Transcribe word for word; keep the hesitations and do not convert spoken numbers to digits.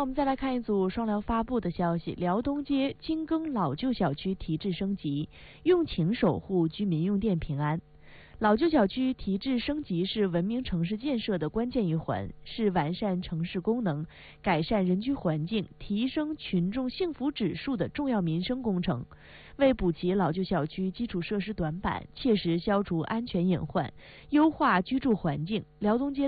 我们再来看一组双辽发布的消息：辽东街精耕老旧小区提质升级，用情守护居民用电平安。老旧小区提质升级是文明城市建设的关键一环，是完善城市功能、改善人居环境、提升群众幸福指数的重要民生工程。为补齐老旧小区基础设施短板，切实消除安全隐患，优化居住环境，辽东街